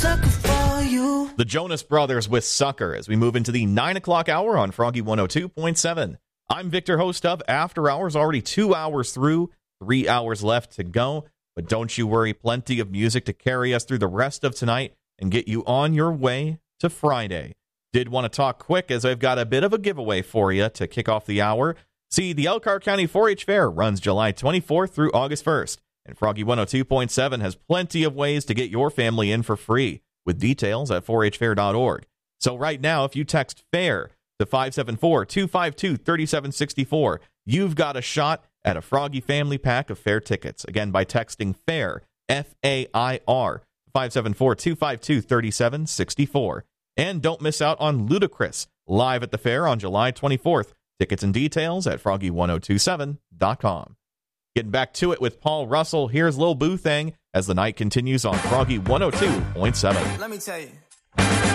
Sucker for you. The Jonas Brothers with Sucker as we move into the 9 o'clock hour on Froggy 102.7. I'm Victor, host of After Hours, already 2 hours through, 3 hours left to go. But don't you worry, plenty of music to carry us through the rest of tonight and get you on your way to Friday. Did want to talk quick as I've got a bit of a giveaway for you to kick off the hour. See, the Elkhart County 4-H Fair runs July 24th through August 1st, and Froggy 102.7 has plenty of ways to get your family in for free, with details at 4hfair.org. So right now, if you text FAIR to 574-252-3764, you've got a shot at a Froggy family pack of fair tickets. Again, by texting FAIR, F-A-I-R, 574-252-3764. And don't miss out on Ludacris, live at the fair on July 24th. Tickets and details at froggy1027.com. Getting back to it with Paul Russell, here's Lil Boo Thang as the night continues on Froggy 102.7. Let me tell you.